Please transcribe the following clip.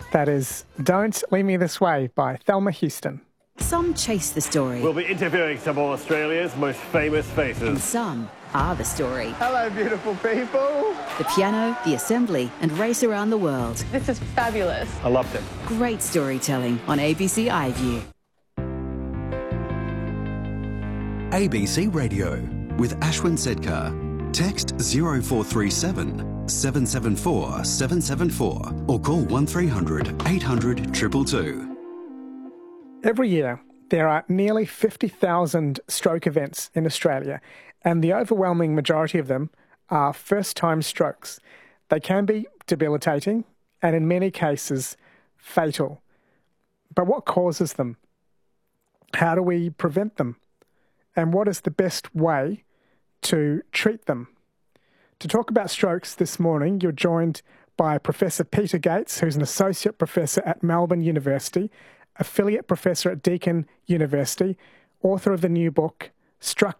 That is Don't Leave Me This Way by Thelma Houston. Some chase the story. We'll be interviewing some of Australia's most famous faces. And some are the story. Hello, beautiful people. The piano, the assembly, and race around the world. This is fabulous. I loved it. Great storytelling on ABC iView. ABC Radio with Ashwin Sedkar. Text 0437 774 774 or call 1300 800 222. Every year, there are nearly 50,000 stroke events in Australia, and the overwhelming majority of them are first-time strokes. They can be debilitating and, in many cases, fatal. But what causes them? How do we prevent them? And what is the best way to treat them? To talk about strokes this morning, you're joined by Professor Peter Gates, who's an Associate Professor at Melbourne University, Affiliate Professor at Deakin University, author of the new book, Struck